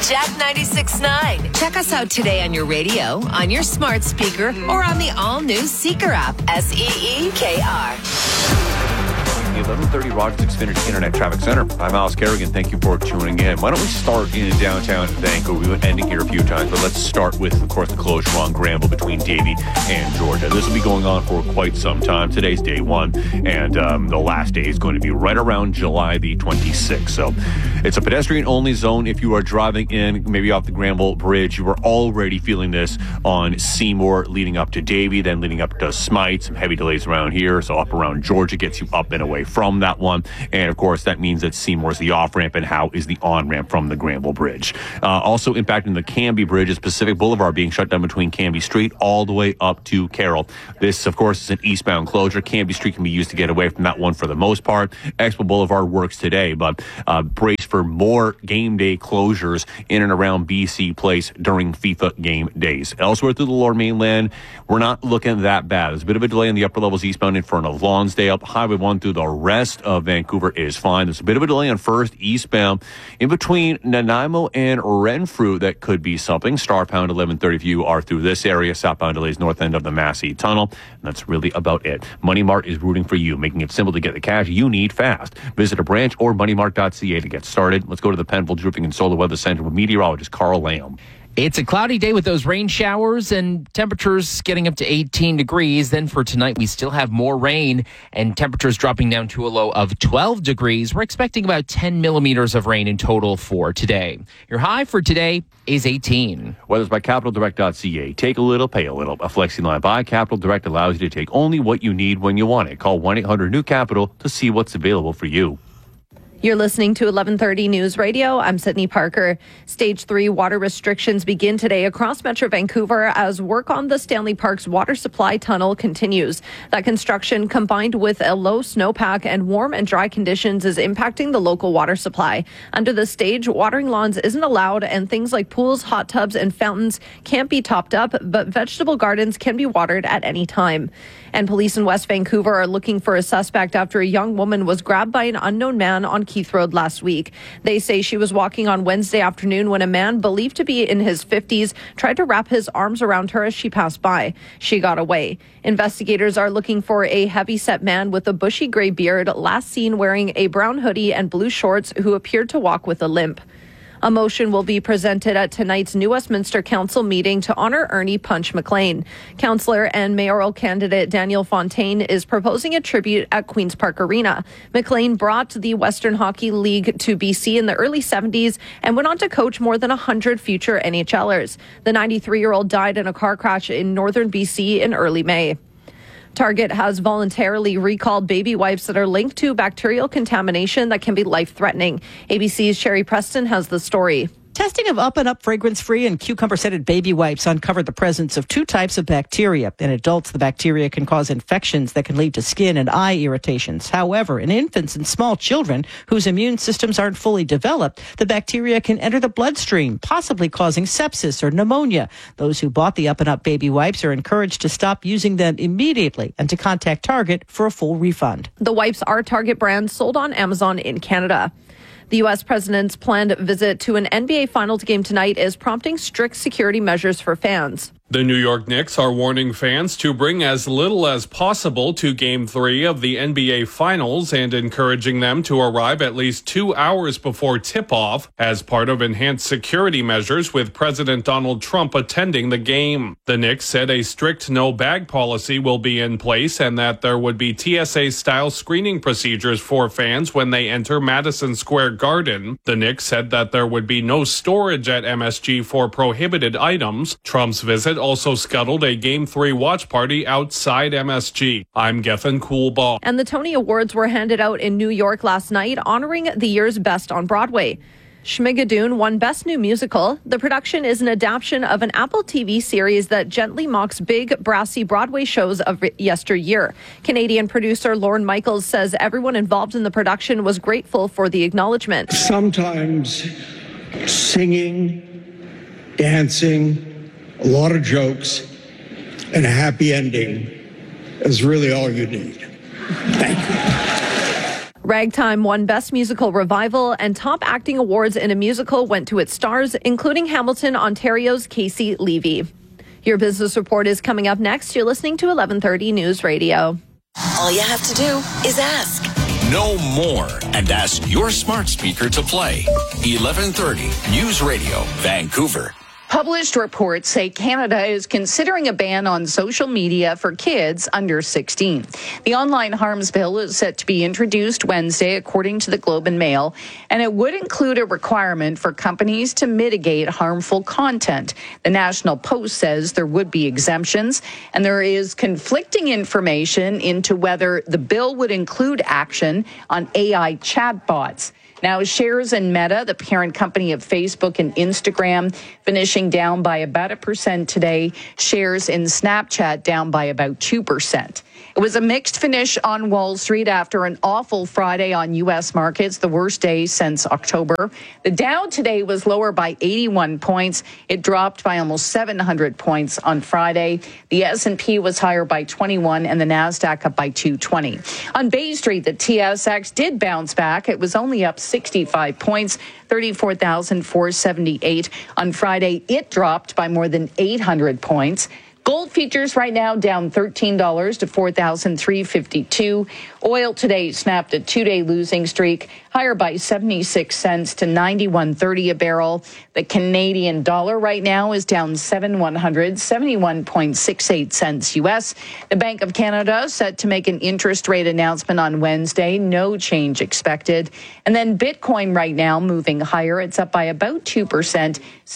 Jack 96.9. Check us out today on your radio, on your smart speaker, or on the all-new Seeker app. SEEKR. The 1130 Rogers Xfinity Internet Traffic Center. I'm Alice Kerrigan. Thank you for tuning in. Why don't we start in downtown Vancouver? We've been ending here a few times, but let's start with, of course, the closure on Granville between Davie and Georgia. This will be going on for quite some time. Today's day one, and the last day is going to be right around July the 26th. So it's a pedestrian-only zone. If you are driving in, maybe off the Granville Bridge, you are already feeling this on Seymour leading up to Davie, then leading up to Smythe. Some heavy delays around here, so up around Georgia gets you up and away from that one. And of course, that means that Seymour's the off-ramp and Howe is the on-ramp from the Granville Bridge. Also impacting the Cambie Bridge is Pacific Boulevard being shut down between Cambie Street all the way up to Carroll. This, of course, is an eastbound closure. Cambie Street can be used to get away from that one for the most part. Expo Boulevard works today, but brace for more game day closures in and around BC Place during FIFA game days. Elsewhere through the Lower Mainland, we're not looking that bad. There's a bit of a delay in the upper levels eastbound in front of Lonsdale. Highway 1 through the rest of Vancouver is fine. There's a bit of a delay on First eastbound in between Nanaimo and Renfrew. That could be something. Starpound 1130 if you are through this area. Southbound delays north end of the Massey Tunnel. And that's really about it. Money Mart is rooting for you, making it simple to get the cash you need fast. Visit a branch or moneymart.ca to get started. Let's go to the Penville Roofing and Solar Weather Center with meteorologist Carl Lamb. It's a cloudy day with those rain showers and temperatures getting up to 18 degrees. Then for tonight, we still have more rain and temperatures dropping down to a low of 12 degrees. We're expecting about 10 millimeters of rain in total for today. Your high for today is 18. Weather's by CapitalDirect.ca. Take a little, pay a little. A flexi line by Capital Direct allows you to take only what you need when you want it. Call 1-800-NEW-CAPITAL to see what's available for you. You're listening to 1130 News Radio. I'm Sydney Parker. Stage 3 water restrictions begin today across Metro Vancouver as work on the Stanley Park's water supply tunnel continues. That construction, combined with a low snowpack and warm and dry conditions, is impacting the local water supply. Under the stage, watering lawns isn't allowed, and things like pools, hot tubs, and fountains can't be topped up, but vegetable gardens can be watered at any time. And police in West Vancouver are looking for a suspect after a young woman was grabbed by an unknown man on Keith Road last week. They say she was walking on Wednesday afternoon when a man believed to be in his 50s tried to wrap his arms around her as she passed by. She got away. Investigators are looking for a heavy-set man with a bushy gray beard, last seen wearing a brown hoodie and blue shorts, who appeared to walk with a limp. A motion will be presented at tonight's New Westminster Council meeting to honor Ernie Punch McLean. Councillor and mayoral candidate Daniel Fontaine is proposing a tribute at Queen's Park Arena. McLean brought the Western Hockey League to BC in the early 70s and went on to coach more than 100 future NHLers. The 93-year-old died in a car crash in northern BC in early May. Target has voluntarily recalled baby wipes that are linked to bacterial contamination that can be life-threatening. ABC's Sherry Preston has the story. Testing of Up and Up fragrance-free and cucumber-scented baby wipes uncovered the presence of 2 types of bacteria. In adults, the bacteria can cause infections that can lead to skin and eye irritations. However, in infants and small children whose immune systems aren't fully developed, the bacteria can enter the bloodstream, possibly causing sepsis or pneumonia. Those who bought the Up and Up baby wipes are encouraged to stop using them immediately and to contact Target for a full refund. The wipes are Target brands sold on Amazon in Canada. The U.S. president's planned visit to an NBA Finals game tonight is prompting strict security measures for fans. The New York Knicks are warning fans to bring as little as possible to Game 3 of the NBA Finals and encouraging them to arrive at least 2 hours before tip-off as part of enhanced security measures with President Donald Trump attending the game. The Knicks said a strict no-bag policy will be in place and that there would be TSA-style screening procedures for fans when they enter Madison Square Garden. The Knicks said that there would be no storage at MSG for prohibited items. Trump's visit also scuttled a Game 3 watch party outside MSG. I'm Gethin Coolbaugh. And the Tony Awards were handed out in New York last night, honoring the year's best on Broadway. Schmigadoon won Best New Musical. The production is an adaptation of an Apple TV series that gently mocks big, brassy Broadway shows of yesteryear. Canadian producer Lorne Michaels says everyone involved in the production was grateful for the acknowledgement. Sometimes singing, dancing, a lot of jokes, and a happy ending is really all you need. Thank you. Ragtime won Best Musical Revival, and top acting awards in a musical went to its stars, including Hamilton, Ontario's Casey Levy. Your business report is coming up next. You're listening to 1130 News Radio. All you have to do is ask. Know more and ask your smart speaker to play. 1130 News Radio, Vancouver. Published reports say Canada is considering a ban on social media for kids under 16. The online harms bill is set to be introduced Wednesday, according to the Globe and Mail, and it would include a requirement for companies to mitigate harmful content. The National Post says there would be exemptions, and there is conflicting information into whether the bill would include action on AI chatbots. Now, shares in Meta, the parent company of Facebook and Instagram, finishing down by about 1% today. Shares in Snapchat down by about 2%. It was a mixed finish on Wall Street after an awful Friday on U.S. markets, the worst day since October. The Dow today was lower by 81 points. It dropped by almost 700 points on Friday. The S&P was higher by 21 and the Nasdaq up by 220. On Bay Street, the TSX did bounce back. It was only up 65 points, 34,478. On Friday, it dropped by more than 800 points. Gold futures right now down $13 to $4,352. Oil today snapped a two-day losing streak, higher by 76 cents to $91.30 a barrel. The Canadian dollar right now is down 7/100, 71.68 cents U.S. The Bank of Canada set to make an interest rate announcement on Wednesday. No change expected. And then Bitcoin right now moving higher. It's up by about 2%,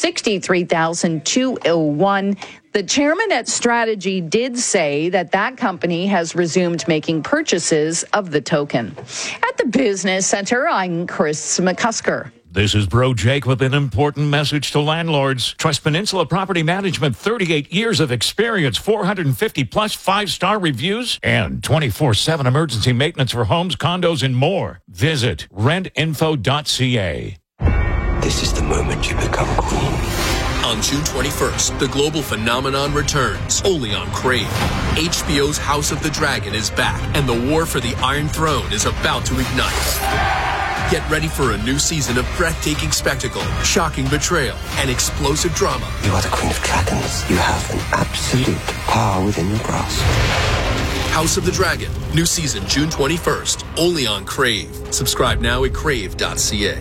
63,201. The chairman at Strategy did say that company has resumed making purchases of the token. At the Business Center, I'm Chris McCusker. This is Bro Jake with an important message to landlords. Trust Peninsula Property Management, 38 years of experience, 450 plus 5-star reviews, and 24/7 emergency maintenance for homes, condos, and more. Visit rentinfo.ca. This is the moment you become queen. On June 21st, the global phenomenon returns, only on Crave. HBO's House of the Dragon is back, and the war for the Iron Throne is about to ignite. Get ready for a new season of breathtaking spectacle, shocking betrayal, and explosive drama. You are the Queen of Dragons. You have an absolute power within your grasp. House of the Dragon, new season June 21st, only on Crave. Subscribe now at crave.ca.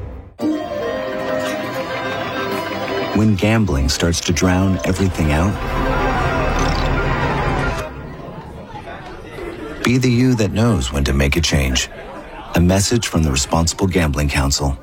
When gambling starts to drown everything out, be the you that knows when to make a change. A message from the Responsible Gambling Council.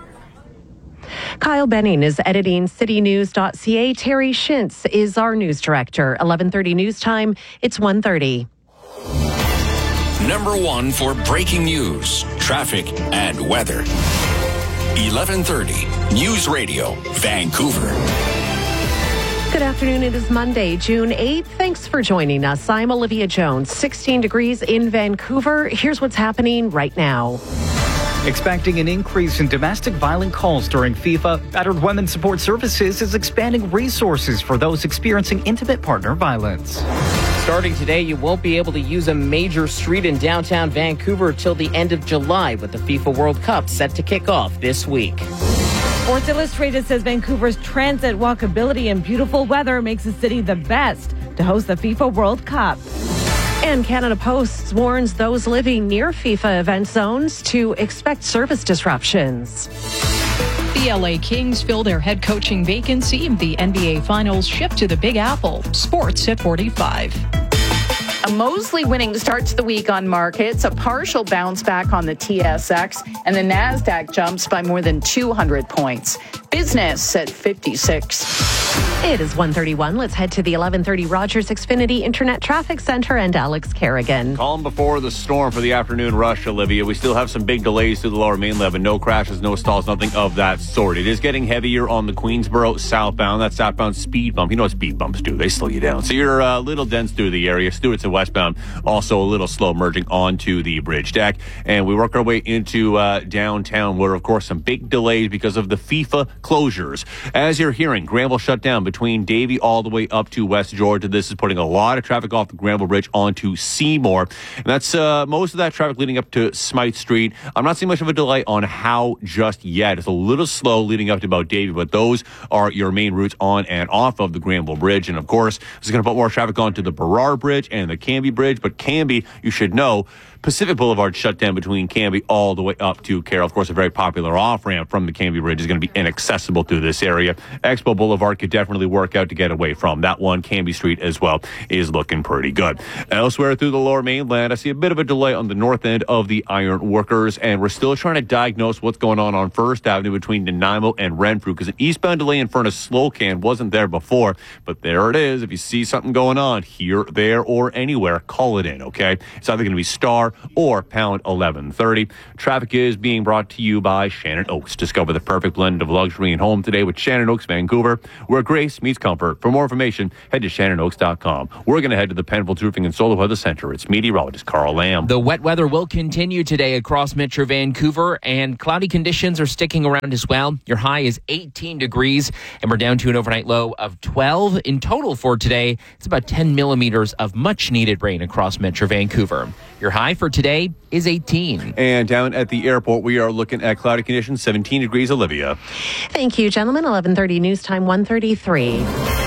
Kyle Benning is editing citynews.ca. Terry Shintz is our news director. 11:30 news time. It's 1:30. Number one for breaking news, traffic, and weather. 1130 News Radio, Vancouver. Good afternoon. It is Monday, June 8th. Thanks for joining us. I'm Olivia Jones. 16 degrees in Vancouver. Here's what's happening right now. Expecting an increase in domestic violent calls during FIFA, Battered Women's Support Services is expanding resources for those experiencing intimate partner violence. Starting today, you won't be able to use a major street in downtown Vancouver till the end of July, with the FIFA World Cup set to kick off this week. Sports Illustrated says Vancouver's transit, walkability, and beautiful weather makes the city the best to host the FIFA World Cup. And Canada Post warns those living near FIFA event zones to expect service disruptions. The LA Kings fill their head coaching vacancy. The NBA Finals shift to the Big Apple. Sports at 45. A Mosley winning start to the week on markets, a partial bounce back on the TSX, and the Nasdaq jumps by more than 200 points. Business at 56. It is 1:31. Let's head to the 1130 Rogers Xfinity Internet Traffic Center and Alex Kerrigan. Calm before the storm for the afternoon rush, Olivia. We still have some big delays to the lower mainland, but no crashes, no stalls, nothing of that sort. It is getting heavier on the Queensboro southbound. That southbound speed bump. You know what speed bumps do? They slow you down. So you're a little dense through the area. Stewart's and westbound, also a little slow merging onto the bridge deck. And we work our way into downtown, where, of course, some big delays because of the FIFA closures. As you're hearing, Granville shut down down between Davie all the way up to West Georgia. This is putting a lot of traffic off the Granville Bridge onto Seymour. And that's most of that traffic leading up to Smythe Street. I'm not seeing much of a delay on Howe just yet. It's a little slow leading up to about Davie, but those are your main routes on and off of the Granville Bridge. And of course, this is going to put more traffic onto the Burrard Bridge and the Cambie Bridge. But Cambie, you should know, Pacific Boulevard shut down between Cambie all the way up to Carroll. Of course, a very popular off-ramp from the Cambie Bridge is going to be inaccessible through this area. Expo Boulevard could definitely work out to get away from that one. Cambie Street as well is looking pretty good. Elsewhere through the lower mainland, I see a bit of a delay on the north end of the Iron Workers, and we're still trying to diagnose what's going on First Avenue between Nanaimo and Renfrew, because an eastbound delay in front of Slocan wasn't there before, but there it is. If you see something going on here, there, or anywhere, call it in, okay? It's either going to be star or pound 1130. Traffic is being brought to you by Shannon Oaks. Discover the perfect blend of luxury and home today with Shannon Oaks Vancouver, where grace meets comfort. For more information, head to shannonoaks.com. We're going to head to the Penfolds Roofing and Solar Weather Center. It's meteorologist Carl Lamb. The wet weather will continue today across Metro Vancouver, and cloudy conditions are sticking around as well. Your high is 18 degrees, and we're down to an overnight low of 12. In total for today, it's about 10 millimeters of much-needed rain across Metro Vancouver. Your high for today is 18. And down at the airport, we are looking at cloudy conditions, 17 degrees. Olivia. Thank you, gentlemen. 11:30 news time, 1:33.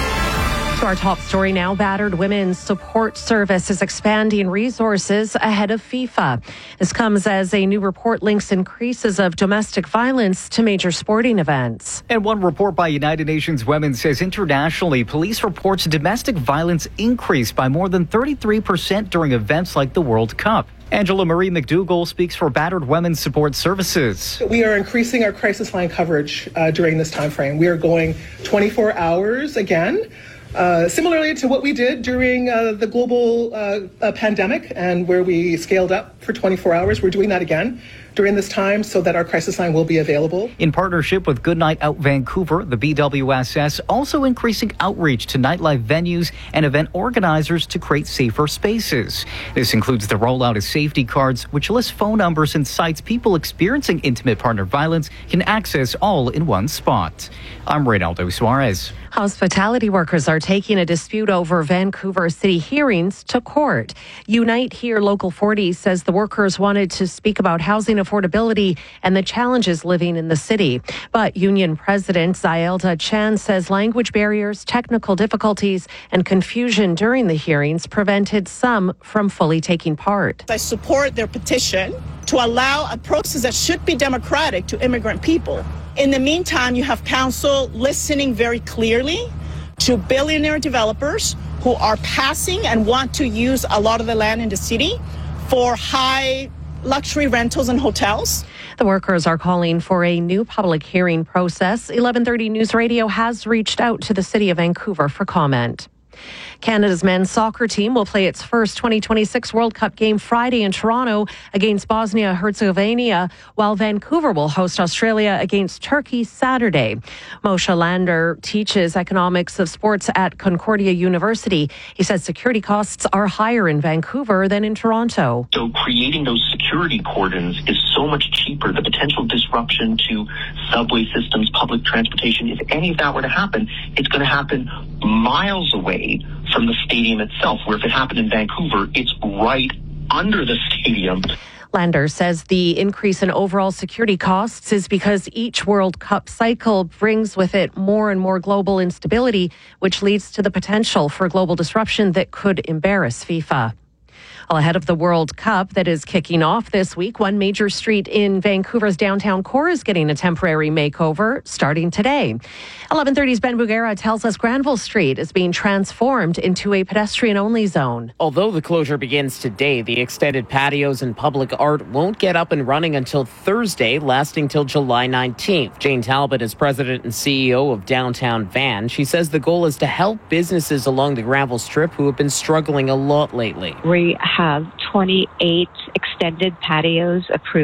To our top story now, Battered Women's Support Service is expanding resources ahead of FIFA. This comes as a new report links increases of domestic violence to major sporting events. And one report by United Nations Women says internationally, police reports domestic violence increased by more than 33% during events like the World Cup. Angela Marie McDougall speaks for Battered Women's Support Services. We are increasing our crisis line coverage during this time frame. We are going 24 hours again. Similarly to what we did during the global pandemic, and where we scaled up for 24 hours, we're doing that again during this time so that our crisis line will be available. In partnership with Goodnight Out Vancouver, the BWSS also increasing outreach to nightlife venues and event organizers to create safer spaces. This includes the rollout of safety cards, which list phone numbers and sites people experiencing intimate partner violence can access all in one spot. I'm Reynaldo Suarez. Hospitality workers are taking a dispute over Vancouver City hearings to court. Unite Here Local 40 says the workers wanted to speak about housing affordability and the challenges living in the city. But union president Zayelda Chan says language barriers, technical difficulties, and confusion during the hearings prevented some from fully taking part. I support their petition to allow a process that should be democratic to immigrant people. In the meantime, you have council listening very clearly to billionaire developers who are passing and want to use a lot of the land in the city for high luxury rentals and hotels. The workers are calling for a new public hearing process. 1130 News Radio has reached out to the City of Vancouver for comment. Canada's men's soccer team will play its first 2026 World Cup game Friday in Toronto against Bosnia-Herzegovina, while Vancouver will host Australia against Turkey Saturday. Moshe Lander teaches economics of sports at Concordia University. He says security costs are higher in Vancouver than in Toronto. So creating those security cordons is so much cheaper. The potential disruption to subway systems, public transportation, if any of that were to happen, it's going to happen miles away from the stadium itself, where if it happened in Vancouver, it's right under the stadium. Lander says the increase in overall security costs is because each World Cup cycle brings with it more and more global instability, which leads to the potential for global disruption that could embarrass FIFA. Well, ahead of the World Cup that is kicking off this week, one major street in Vancouver's downtown core is getting a temporary makeover starting today. 1130's Ben Bugera tells us Granville Street is being transformed into a pedestrian-only zone. Although the closure begins today, the extended patios and public art won't get up and running until Thursday, lasting till July 19th. Jane Talbot is president and CEO of Downtown Van. She says the goal is to help businesses along the Granville Strip who have been struggling a lot lately. We have 28 extended patios approved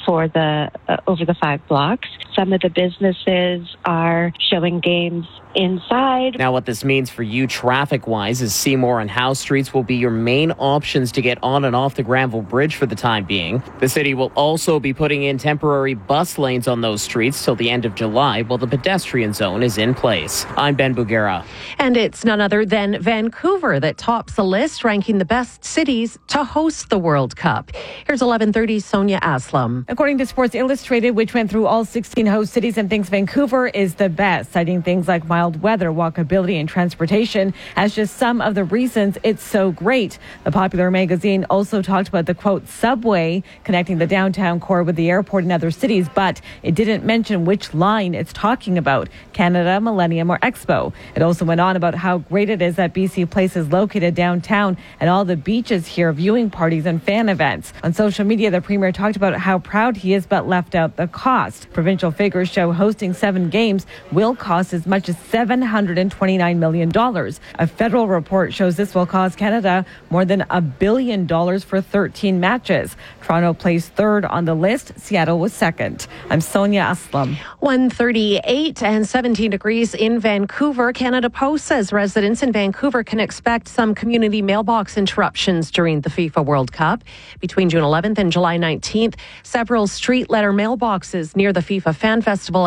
for the over the 5 blocks. Some of the businesses are showing games inside. Now, what this means for you traffic-wise is Seymour and Howe Streets will be your main options to get on and off the Granville Bridge for the time being. The city will also be putting in temporary bus lanes on those streets till the end of July while the pedestrian zone is in place. I'm Ben Bugera. And it's none other than Vancouver that tops the list, ranking the best cities to host the World Cup. Here's 11:30's Sonia Aslam. According to Sports Illustrated, which went through all 16 host cities and thinks Vancouver is the best, citing things like mild weather, walkability, and transportation as just some of the reasons it's so great. The Popular magazine also talked about the, quote, subway connecting the downtown core with the airport and other cities, but it didn't mention which line it's talking about, Canada, Millennium, or Expo. It also went on about how great it is that BC Place is located downtown and all the beaches here, viewing parties and fan events. On social media, the Premier talked about how proud he is, but left out the cost. Provincial figures show hosting 7 games will cost as much as $729 million. A federal report shows this will cost Canada more than $1 billion for 13 matches. Toronto placed 3rd on the list. Seattle was 2nd. I'm Sonia Aslam. 138 and 17 degrees in Vancouver. Canada Post says residents in Vancouver can expect some community mailbox interruptions during the FIFA World Cup. Between June 11th and July 19th, several street letter mailboxes near the FIFA Fan Festival